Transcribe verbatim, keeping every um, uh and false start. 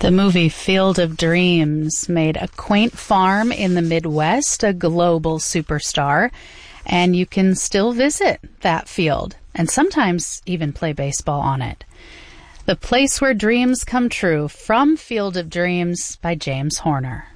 The movie Field of Dreams made a quaint farm in the Midwest a global superstar, and you can still visit that field and sometimes even play baseball on it. The Place Where Dreams Come True from Field of Dreams by James Horner.